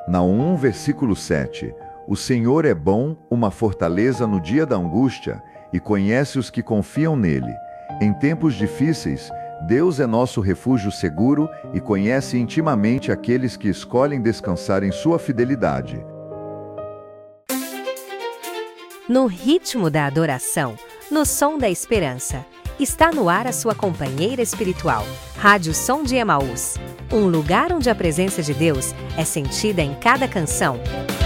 Naum 1, versículo 7. O Senhor é bom, uma fortaleza no dia da angústia, e conhece os que confiam nele. Em tempos difíceis, Deus é nosso refúgio seguro e conhece intimamente aqueles que escolhem descansar em sua fidelidade. No ritmo da adoração, no som da esperança, está no ar a sua companheira espiritual, Rádio Som de Emaús. Um lugar onde a presença de Deus é sentida em cada canção,